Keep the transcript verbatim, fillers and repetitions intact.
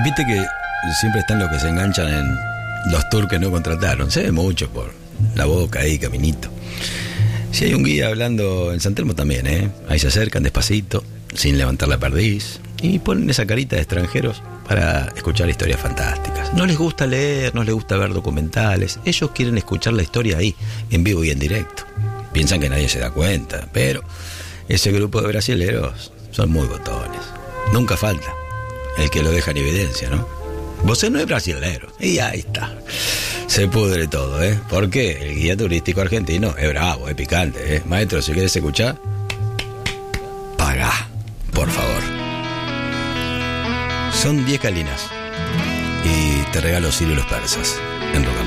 Viste que siempre están los que se enganchan en los tours que no contrataron. Se ve mucho por la boca ahí, caminito. Si hay un guía hablando en San Telmo también, ¿eh? Ahí se acercan despacito, sin levantar la perdiz, y ponen esa carita de extranjeros para escuchar historias fantásticas. No les gusta leer, no les gusta ver documentales. Ellos quieren escuchar la historia ahí, en vivo y en directo. Piensan que nadie se da cuenta, pero ese grupo de brasileros son muy botones. Nunca falta el que lo deja en evidencia, ¿no? Vos no es brasilero. Y ahí está. Se pudre todo, ¿eh? Porque el guía turístico argentino es bravo, es picante, ¿eh? Maestro, si querés escuchar, pagá, por favor. Son diez calinas y te regalo Sirio y los persas en Roca.